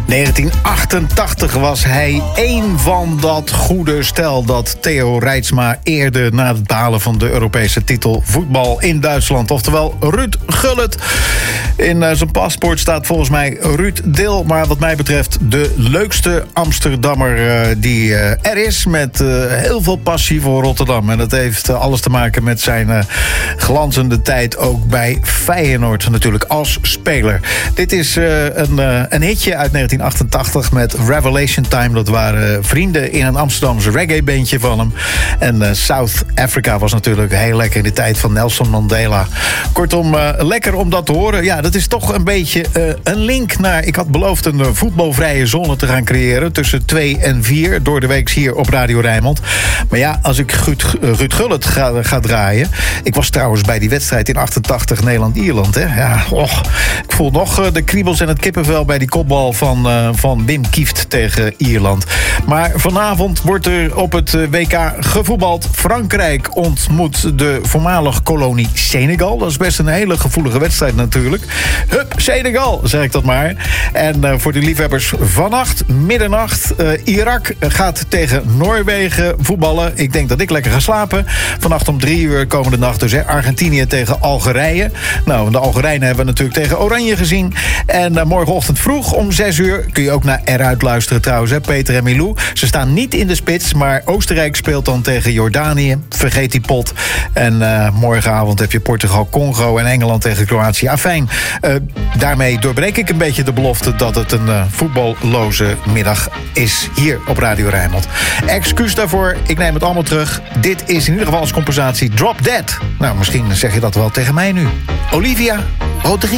1988 was hij één van dat goede stel dat Theo Reitsma eerde na het behalen van de Europese titel voetbal in Duitsland. Oftewel Ruud Gullit. In zijn paspoort staat volgens mij Ruud Dil, maar wat mij betreft de leukste Amsterdammer die er is, met heel veel passie voor Rotterdam. En dat heeft alles te maken met zijn glanzende tijd ook bij Feyenoord natuurlijk als speler. Dit is een hitje uit 1988 met Revelation Time. Dat waren vrienden in een Amsterdamse reggae-bandje van hem. En South Africa was natuurlijk heel lekker in de tijd van Nelson Mandela. Kortom, lekker om dat te horen. Ja, dat is toch een beetje een link naar... Ik had beloofd een voetbalvrije zone te gaan creëren tussen 2 en 4 door de week hier op Radio Rijnmond. Maar ja, als ik Ruud Gullit ga draaien... Ik was trouwens bij die wedstrijd in 88 Nederland-Ierland. Ja, ik voel nog de kriebels en het kippenvel bij die kopbal van Wim Kieft tegen Ierland. Maar vanavond wordt er op het WK gevoetbald. Frankrijk ontmoet de voormalige kolonie Senegal. Dat is best een hele gevoelige wedstrijd natuurlijk. Hup, Senegal, zeg ik dat maar. En voor de liefhebbers vannacht, middernacht... Irak gaat tegen Noorwegen voetballen. Ik denk dat ik lekker ga slapen. Vannacht om 3 uur komende nacht dus. Argentinië tegen Algerije. Nou, de Algerijnen hebben we natuurlijk tegen Oranje gezien. En morgenochtend vroeg om 6 uur... kun je ook naar Eruit luisteren trouwens, Peter en Milou. Ze staan niet in de spits, maar Oostenrijk speelt dan tegen Jordanië. Vergeet die pot. En morgenavond heb je Portugal, Congo en Engeland tegen Kroatië. Afijn, daarmee doorbreek ik een beetje de belofte... dat het een voetballoze middag is hier op Radio Rijnmond. Excuus daarvoor, ik neem het allemaal terug. Dit is in ieder geval als compensatie Drop Dead. Nou, misschien zeg je dat wel tegen mij nu. Olivia Rodrigo.